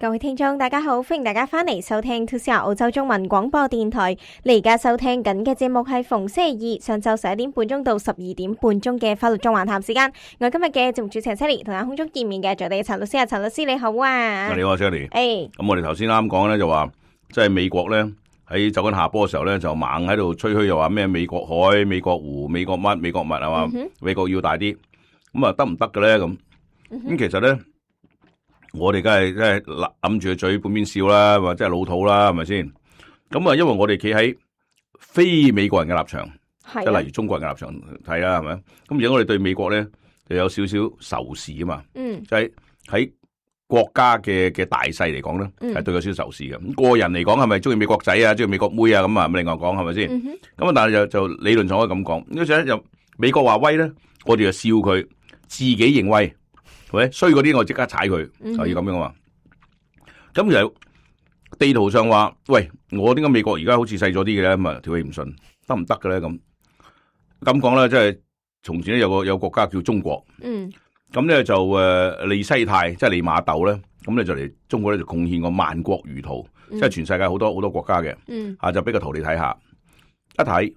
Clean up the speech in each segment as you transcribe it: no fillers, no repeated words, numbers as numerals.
各位聽眾大家好，歡迎大家翻嚟收聽 2CR 澳洲中文廣播電台。你而家收聽緊嘅節目係逢星期二上晝11點半鐘到12點半鐘嘅法律中環談時間。我今日嘅節目主持人 Sally 同喺空中見面嘅，仲有我哋陳律師啊，陳律師你好啊。 你好 Sally。 咁我哋頭先啱講咧就話，即係美國咧喺走緊下坡嘅時候咧就猛喺度吹噓，又話咩美國海、美國湖、美國乜、美國物係嘛，美國要大啲，咁啊得唔得嘅咧咁？咁其實咧。我哋梗係揞住個嘴半邊笑啦，或者係老土啦，係咪先？咁啊，因為我哋企喺非美國人嘅立場，即係例如中國人嘅立場睇啦，係咪？咁而家我哋對美國咧就有少少仇視啊嘛。就喺國家嘅大勢嚟講咧，係對佢少少仇視嘅。咁個人嚟講係咪中意美國仔啊，中意美國妹啊咁啊？咁另外講係咪先？咁啊，但係就理論上可以咁講。嗰時咧就美國話威咧，我哋就笑佢，自己認威。喂，衰嗰啲我即刻踩佢，就要咁樣嘛。咁其實地圖上話，喂，我點解美國而家好似細咗啲嘅咧？咁啊，條氣唔順，得唔得嘅咧？咁講咧，即係從前咧有國家叫中國，咁咧就利西泰，即係利瑪竇咧，咁咧就嚟中國咧就貢獻個萬國輿圖，即係全世界好多國家嘅，就俾個圖你睇下，一睇，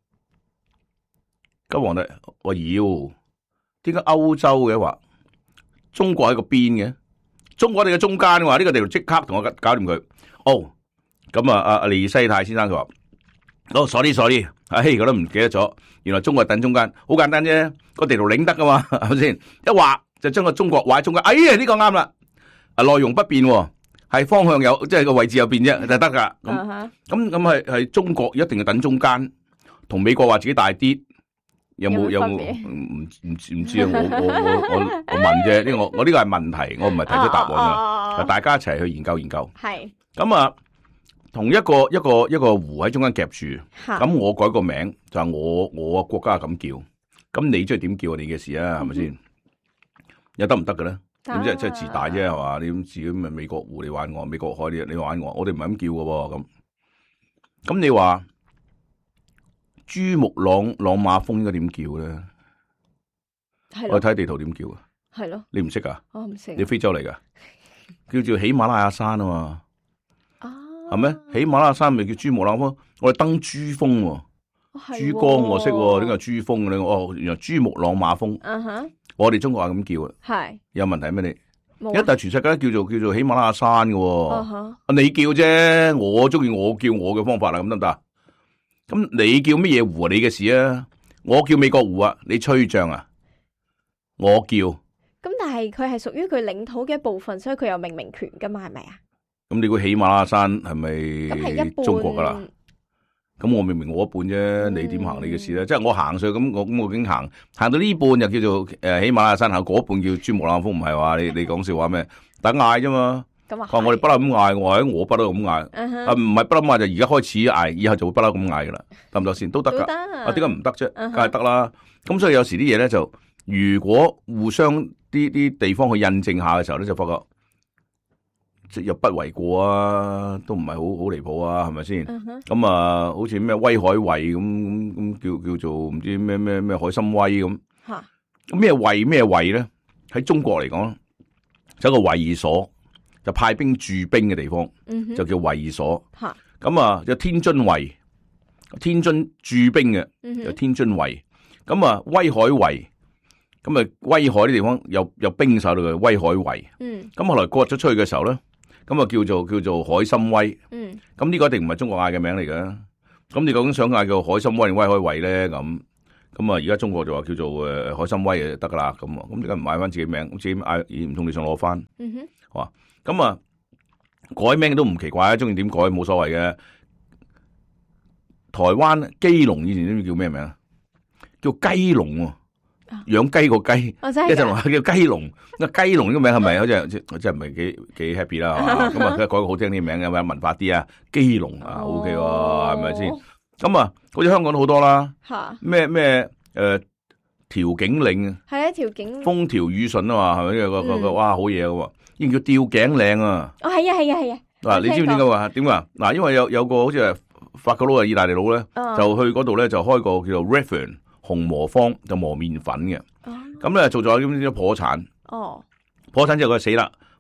咁皇帝，我妖，點解歐洲嘅話？中國喺個邊嘅，中國我哋嘅中間嘅話，呢個地圖即刻同我搞掂佢。咁啊，阿利西泰先生佢話，sorry，我都唔記得咗，原來中國係等中間，好簡單啫，個地圖領得噶嘛，係咪先？一畫就將個中國畫喺中間，呢個啱啦，內容不變，係方向有，即係個位置有變啫，就得噶。咁係中國一定要等中間，同美國話自己大啲。有冇唔知啊？我問啫，我呢個係問題，我唔係提出答案噶。大家一齊去研究研究。係咁啊，同一個湖喺中間夾住，咁我改個名就係我國家咁叫，咁你中意點叫你嘅事啊？係咪先？有得唔得嘅咧？點即係自大啫係嘛？你咁自己咪美國湖你玩我，美國海你玩我哋唔係咁叫嘅咁你話？珠穆朗瑪峰應該點叫咧？我睇地圖點叫啊？係咯，你唔識啊？我唔識。你非洲嚟噶，叫做喜馬拉雅山啊嘛。係咩？喜馬拉雅山咪叫珠穆朗瑪峰？我哋登珠峰喎，珠江我識，點解珠峰咧？原來珠穆朗瑪峰。我哋中國話咁叫啊。係。有問題咩你？一但全世界叫做喜馬拉雅山嘅。你叫啫，我中意我叫我嘅方法啦，咁得唔得？咁你叫乜嘢湖你嘅事啊？我叫美國湖啊，你吹脹啊？我叫。咁但係佢係屬於佢領土嘅一部分，所以佢有命名權噶嘛？係咪啊？ 咁你估喜馬拉雅山係咪中國噶啦？咁我明明我一半啫，你點行你嘅事咧？即係我行上去咁，我已經行到呢半就叫做喜馬拉雅山，行嗰半叫珠穆朗瑪峰，唔係話你講笑話咩？等嗌啫嘛。我哋不嬲咁嗌，我不嬲咁嗌，唔係不嬲咁嗌就而家開始嗌，以後就會不嬲咁嗌噶啦，得唔得先？都得噶，點解唔得啫？梗係得啦。咁所以有時啲嘢咧就，如果互相啲地方去印證下嘅時候咧，就發覺即又不為過啊，都唔係好離譜啊，係咪先？咁啊，好似咩威海衛咁叫做唔知咩海參崴咁。咁咩衛咧？喺中國嚟講，就一個衛所。就派兵駐兵嘅地方，就叫衛所。咁啊，有天津衛，天津駐兵嘅，就天津衛。咁啊，威海衛，咁啊，威海啲地方有兵手度嘅威海衛。咁後來割咗出去嘅時候咧，咁啊叫做海參崴。咁呢個一定唔係中國嗌嘅名嚟嘅。咁你究竟想嗌叫海參崴定威海衛咧？咁啊，而家中國就話叫做海參崴就得噶啦。咁點解唔買翻自己名？自己嗌唔通你想攞翻？係嘛？咁啊，改名都唔奇怪啊，中意點改冇所謂嘅。台灣基隆以前知唔知叫咩名啊？叫雞籠喎，養雞個雞，一隻龍叫雞籠。雞籠呢個名係咪好似即係唔係幾 happy 啦？咁啊，改個好聽啲名，有冇文化啲啊？基籠啊 ，OK 喎，係咪先？咁啊，好似香港都好多啦，咩調景嶺，係啊，調景風調雨順啊嘛，係咪呢個哇好嘢嘅喎？呢個叫吊頸嶺啊！係啊！嗱，你知唔知點解話？點啊？嗱，因為有個好似係法國佬啊、意大利佬咧，就去嗰度咧就開個叫做 Revlon 紅磨坊，就磨麵粉嘅。咁咧做咗啲破產。破產之後佢死啦，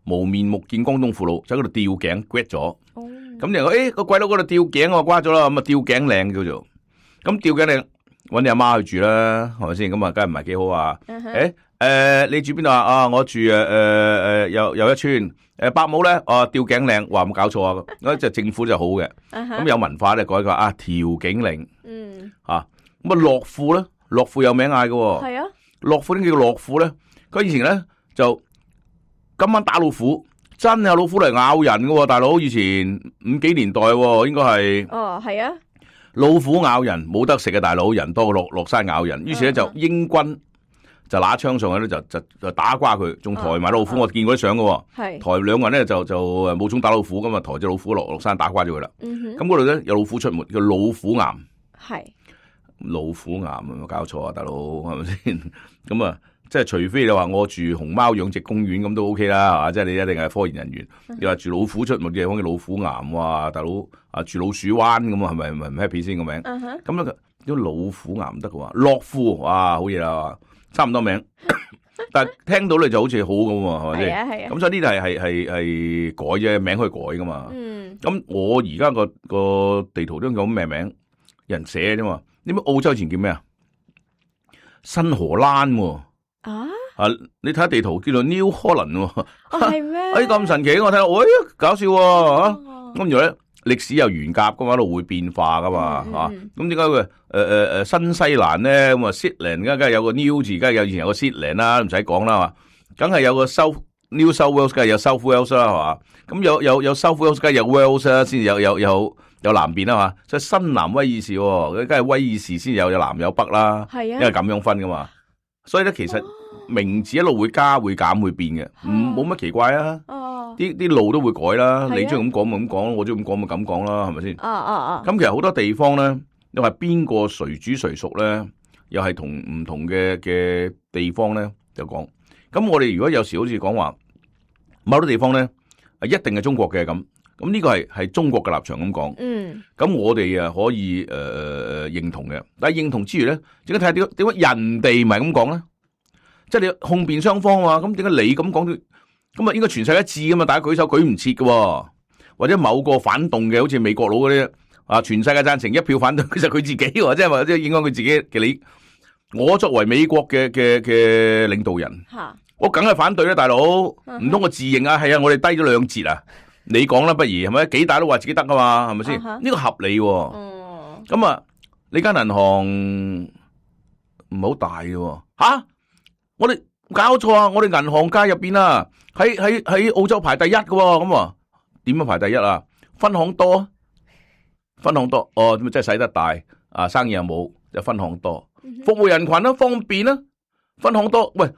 無面目見江東父老，就喺嗰度吊頸 grad 咗。 哦， 咁你話個鬼佬嗰度吊頸我瓜咗啦，咁啊吊頸嶺叫做。咁吊頸嶺搵你阿媽去住啦，係咪先？咁啊，梗係唔係幾好啊？你住邊度啊？我住又一村。伯母咧，吊頸嶺，話冇搞錯啊！嗰隻政府就好嘅，咁有文化咧改個啊調景嶺。咁啊樂富咧，樂富有名嗌嘅。係啊，樂富點叫樂富咧？佢以前咧就今晚打老虎，真係有老虎嚟咬人嘅，大佬。以前50幾年代應該係。哦，係啊。老虎咬人冇得食嘅，大佬，人多落山咬人，於是咧就英軍就拿槍上去咧就打瓜佢，仲抬埋老虎。我見過啲相嘅，抬2個人咧就冇鐘打老虎咁啊，抬隻老虎落山打瓜咗佢啦。咁嗰度咧有老虎出沒，叫老虎岩。係老虎岩啊，冇搞錯啊，大佬，係咪先？咁啊，即係除非你話我住熊貓養殖公園咁都 OK 啦，係嘛？即係你一定係科研人員。你話住老虎出沒嘅地方叫老虎岩，哇，大佬啊，住老鼠灣咁啊，係咪唔 happy 先個名？咁咧叫老虎岩得嘅話，樂富哇，好嘢啦，差唔多名，但係聽到你就好似好咁喎，係咪先？係啊。咁所以呢度係改啫，名可以改噶嘛。咁我而家個地圖都叫咩名？人寫啫嘛。你知澳洲以前叫咩啊？新荷蘭喎。你睇下地圖叫做 New Holland 喎。係咩？咁神奇，我睇到，搞笑喎。咁然後咧，歷史又沿革噶嘛，一路會變化噶嘛，咁點解會新西蘭咧咁啊 Sydland 梗係有個 New 字，梗係以前有個 Sydland 啦，唔使講啦嘛，梗係有個 New South Wales，梗係有 South Wales 啦，係嘛？咁有 South Wales，梗係有 Wales 啦，先有南邊啊嘛，所以新南威爾士，梗係威爾士先有南有北啦，因為咁樣分噶嘛。所以咧，其實名字一路會加會減會變嘅，冇乜奇怪啊。啲路都會改啦，你中意咁講咪咁講，我中意咁講咪咁講啦，係咪先？咁其實好多地方咧，你話邊個誰主誰屬咧，又係同唔同嘅地方咧就講。咁我哋如果有時好似講話某啲地方咧，一定係中國嘅咁呢個係中國嘅立場咁講。咁我哋啊可以認同嘅，但係認同之餘咧，點解睇下點解人哋唔係咁講咧？即係你控辯雙方啊嘛，咁點解你咁講？咁啊，應該全世界一致噶嘛，大家舉手舉唔切嘅，或者某個反動嘅，好似美國佬嗰啲啊，全世界贊成一票反對，其實佢自己，即係或者影響佢自己嘅理。我作為美國嘅領導人，我梗係反對啦，大佬，唔通我自認啊？係啊，我哋低咗2截啊！你講啦，不如係咪？幾大都話自己得噶嘛，係咪先？呢個合理。咁啊，你間銀行唔係好大嘅，我哋搞錯啊！我哋銀行界入邊啊，喺澳洲排第一嘅，咁點樣排第一啊？分行多，點咪真係使得大啊？生意又冇，就分行多，服務人群啦，方便啦，分行多。喂，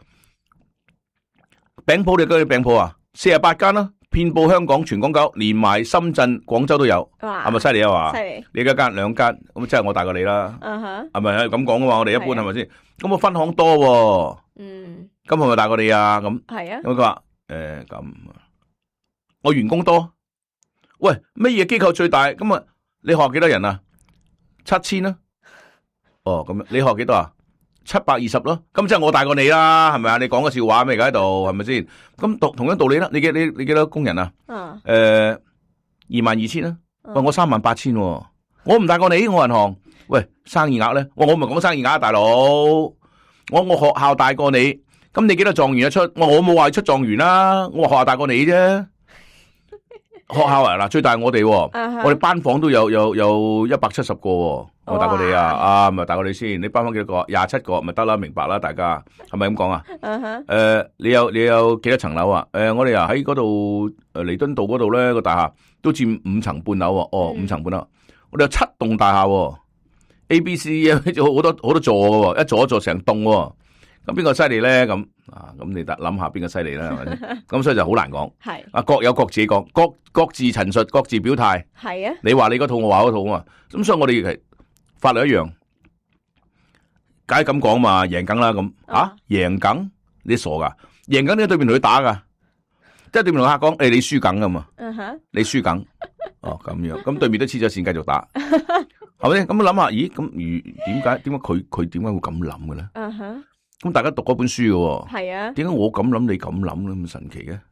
餅鋪你嗰啲餅鋪啊，48間啦，遍布香港、全港九，連埋深圳、廣州都有，係咪犀利啊？話犀利，你一間2間，咁即係我大過你啦，係咪係咁講噶嘛？我哋一般係咪先？咁我分行多，咁係咪大過你啊？咁係啊，咁佢話咁，我員工多，喂，乜嘢機構最大？咁啊，你學幾多人啊？7000啦，咁樣你學幾多啊？720咯，咁即係我大過你啦，係咪啊？你講個笑話咩？而家喺度係咪先？咁同樣道理啦，你幾多工人啊？22000啦，喂，我38000，我唔大過你，我銀行，喂，生意額咧，我唔係講生意額，大佬，我學校大過你，咁你幾多狀元一出？我冇話出狀元啦，我話學校大過你啫。學校啊，嗱，最大我哋，我哋班房都有170個，我大過你啊，咪大過你先。你班房幾多個？27個，咪得啦，明白啦，大家係咪咁講啊？你有幾多層樓啊？我哋啊喺嗰度彌敦道嗰度咧個大廈都佔5層半樓，5層半樓。我哋有7棟大廈，A、B、C 好多座嘅，一座一座成棟。咁邊個犀利咧？咁你得諗下邊個犀利啦，係咪先？咁所以就好難講。係各有各自講，各自陳述，各自表態。係啊，你話你嗰套，我話嗰套啊嘛。咁所以我哋係法律一樣，梗係咁講嘛，贏梗啦咁。贏梗？你傻噶？贏梗你喺對面同佢打噶，即係對面同客講，你輸梗噶嘛。你輸梗。咁樣，咁對面都黐咗線繼續打，係咪先？咁諗下，咦？咁點解佢點解會咁諗嘅咧？咁大家讀嗰本書嘅，係啊？點解我咁諗，你咁諗咁神奇嘅？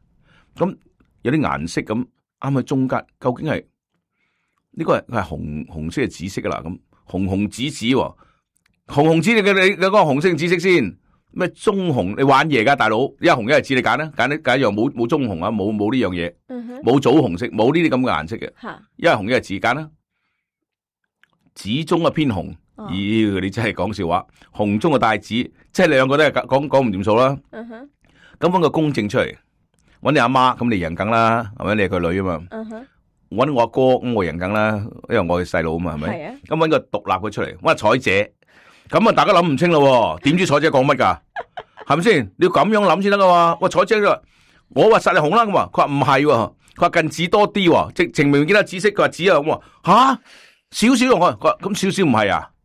咁有啲顏色咁啱喺中間，究竟係呢個係紅色係紫色噶啦？咁紅紫紫，紅紫你嗰個紅色定紫色先？咩棕紅？你玩嘢噶大佬，一係紅一係紫，你揀啦，揀一樣冇棕紅啊，冇呢樣嘢，冇棗紅色，冇呢啲咁嘅顏色嘅，一係紅一係紫，揀啦。紫中啊偏紅，咦？你真係講笑話，紅中啊帶紫，即係兩個都係講唔掂數啦。咁搵個公證出嚟，搵你阿媽，咁你人梗啦，係咪？你係佢女啊嘛。搵我阿哥，咁我人梗啦，因為我係細佬啊嘛，係咪？咁搵個獨立佢出嚟，搵彩姐。咁啊，大家諗唔清咯，點知彩姐講乜噶？係咪先？你要咁樣諗先得噶嘛？喂，彩姐佢話我話實係紅啦，咁佢話唔係，佢話近紫多啲，直情明見得紫色，佢話紫啊，咁話吓少少，佢話咁少少唔係啊？